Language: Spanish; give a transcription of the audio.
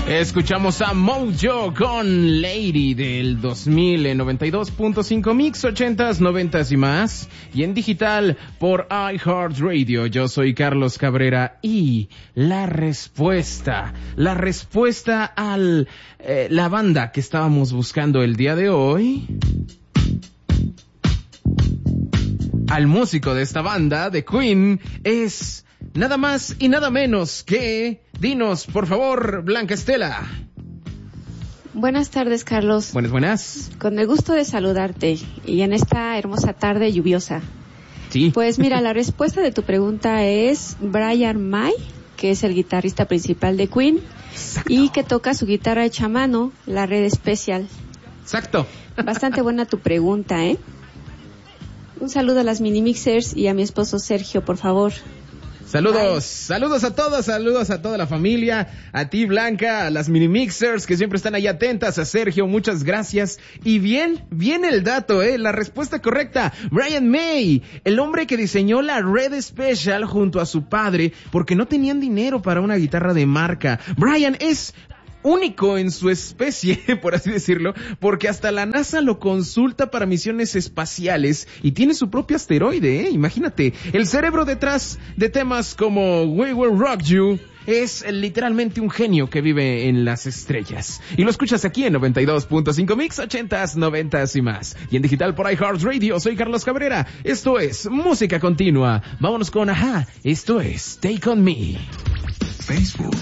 Escuchamos a Mojo con Lady del 2092.5 Mix 80s, 90s y más. Y en digital por iHeartRadio. Yo soy Carlos Cabrera y la respuesta a la banda que estábamos buscando el día de hoy, al músico de esta banda, de Queen, es nada más y nada menos que... Dinos, por favor, Blanca Estela. Buenas tardes, Carlos. Buenas. Con el gusto de saludarte y en esta hermosa tarde lluviosa. Sí. Pues mira, la respuesta de tu pregunta es Brian May, que es el guitarrista principal de Queen. Exacto. Y que toca su guitarra hecha a mano, la Red Special. Exacto. Bastante buena tu pregunta, ¿eh? Un saludo a las mini mixers y a mi esposo Sergio, por favor. Saludos a todos, saludos a toda la familia, a ti Blanca, a las mini mixers que siempre están ahí atentas, a Sergio, muchas gracias. Y bien el dato, la respuesta correcta, Brian May, el hombre que diseñó la Red Special junto a su padre porque no tenían dinero para una guitarra de marca. Brian es único en su especie, por así decirlo, porque hasta la NASA lo consulta para misiones espaciales y tiene su propio asteroide, imagínate. El cerebro detrás de temas como We Will Rock You es literalmente un genio que vive en las estrellas. Y lo escuchas aquí en 92.5 Mix, 80s, 90s y más. Y en digital por iHeartRadio, soy Carlos Cabrera. Esto es Música Continua. Vámonos con Ajá. Esto es Take On Me. Facebook.